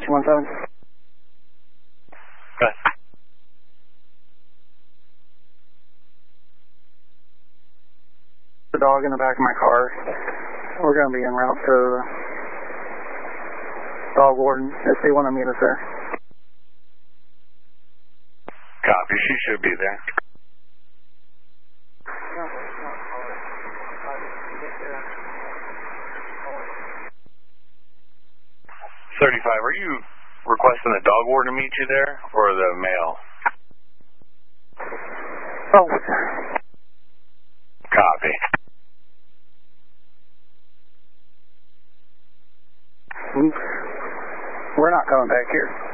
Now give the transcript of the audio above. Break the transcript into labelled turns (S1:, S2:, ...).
S1: 217.
S2: Okay.
S1: The dog in the back of my car. We're going to be en route to dog warden if they want to meet us there.
S2: Copy. She should be there. 35. Are you requesting the dog warden to meet you there, or the male?
S1: Oh.
S2: Copy.
S1: We're not coming back here.